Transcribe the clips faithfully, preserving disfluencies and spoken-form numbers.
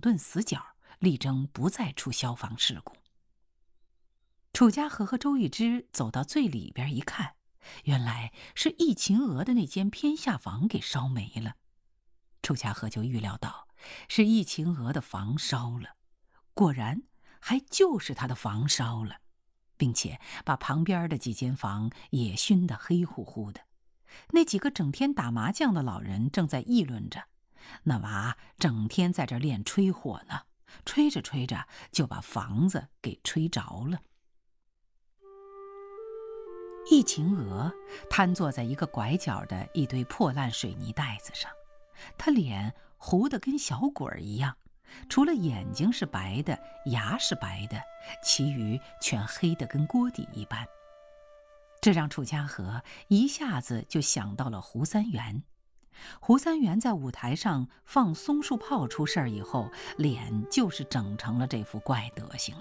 顿死角，力争不再出消防事故。楚家河和周玉芝走到最里边一看，原来是易秦娥的那间偏下房给烧没了。楚家河就预料到是易秦娥的房烧了，果然还就是他的房烧了，并且把旁边的几间房也熏得黑乎乎的。那几个整天打麻将的老人正在议论着，那娃整天在这练吹火呢，吹着吹着就把房子给吹着了。易秦娥瘫坐在一个拐角的一堆破烂水泥袋子上，她脸糊得跟小鬼儿一样，除了眼睛是白的，牙是白的，其余全黑得跟锅底一般。这让楚家河一下子就想到了胡三元。胡三元在舞台上放松树炮出事儿以后，脸就是整成了这副怪德行了。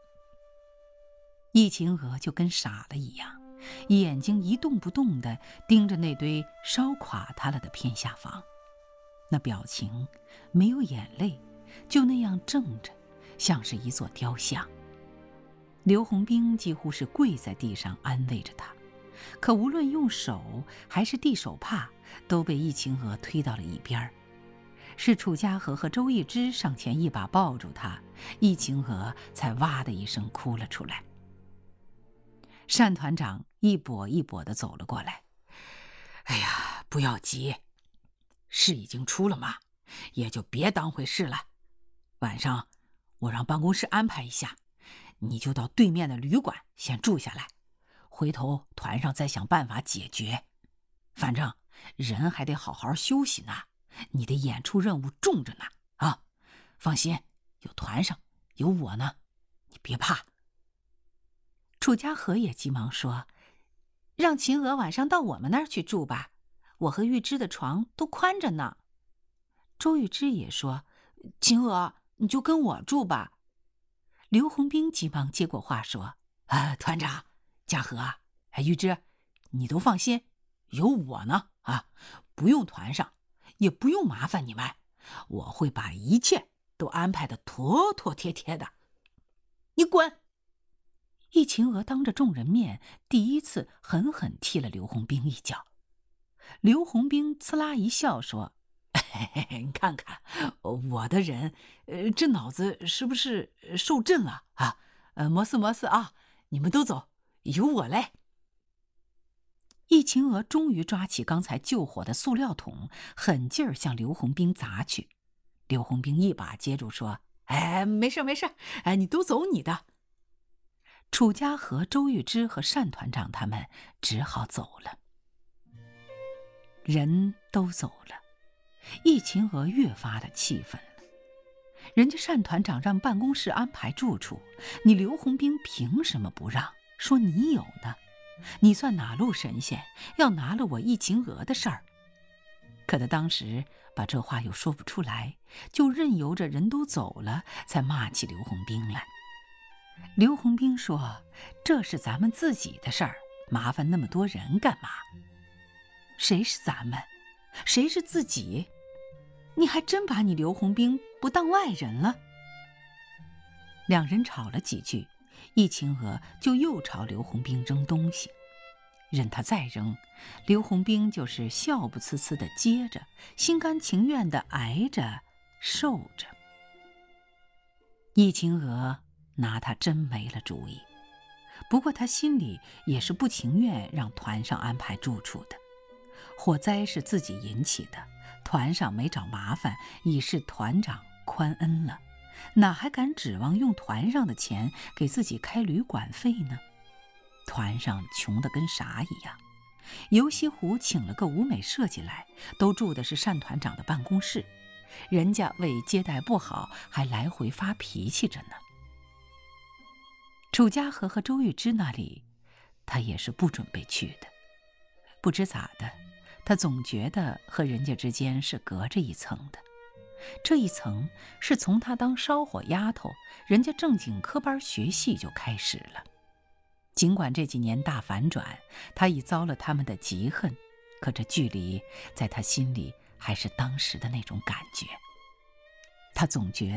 易秦娥就跟傻了一样，眼睛一动不动地盯着那堆烧垮他了的偏下方，那表情没有眼泪，就那样怔着，像是一座雕像。刘洪兵几乎是跪在地上安慰着他，可无论用手还是递手帕，都被易秦娥推到了一边。是楚家河和周玉芝上前一把抱住他，易秦娥才哇的一声哭了出来。单团长一跛一跛地走了过来。哎呀，不要急，事已经出了嘛，也就别当回事了。晚上我让办公室安排一下，你就到对面的旅馆先住下来，回头团上再想办法解决。反正人还得好好休息呢，你的演出任务重着呢啊！放心，有团上有我呢，你别怕。楚家河也急忙说：“让秦娥晚上到我们那儿去住吧，我和玉芝的床都宽着呢。”周玉芝也说：“秦娥，你就跟我住吧。”刘洪兵急忙接过话说：“啊，团长，家和啊，玉芝，你都放心，有我呢啊，不用团上，也不用麻烦你们，我会把一切都安排得妥妥帖帖的。”你滚！易秦娥当着众人面第一次狠狠踢了刘洪兵一脚。刘洪兵呲啦一笑说：“嘿嘿嘿，你看看我的人，呃，这脑子是不是受震了啊？呃，没事没事啊，你们都走，有我嘞。”易秦娥终于抓起刚才救火的塑料桶，狠劲儿向刘洪兵砸去。刘洪兵一把接住说：“哎，没事没事，哎，你都走你的。”楚家河、周玉芝和单团长他们只好走了。人都走了，易秦娥越发的气愤了。人家单团长让办公室安排住处，你刘洪兵凭什么不让？说你有呢？你算哪路神仙，要拿了我易秦娥的事儿？可他当时把这话又说不出来，就任由着人都走了，才骂起刘洪兵来。刘洪兵说：“这是咱们自己的事儿，麻烦那么多人干嘛？”谁是咱们？谁是自己？你还真把你刘洪兵不当外人了？两人吵了几句，易秦娥就又朝刘洪兵扔东西。任他再扔，刘洪兵就是笑不呲呲地接着，心甘情愿地挨着受着。易秦娥拿他真没了主意，不过他心里也是不情愿让团上安排住处的。火灾是自己引起的，团上没找麻烦，已是团长宽恩了，哪还敢指望用团上的钱给自己开旅馆费呢？团上穷得跟啥一样，游西湖请了个舞美设计来，都住的是单团长的办公室，人家为接待不好，还来回发脾气着呢。楚家河和周玉芝那里，他也是不准备去的。不知咋的，他总觉得和人家之间是隔着一层的。这一层是从他当烧火丫头，人家正经科班学戏就开始了。尽管这几年大反转，他已遭了他们的嫉恨，可这距离在他心里还是当时的那种感觉。他总觉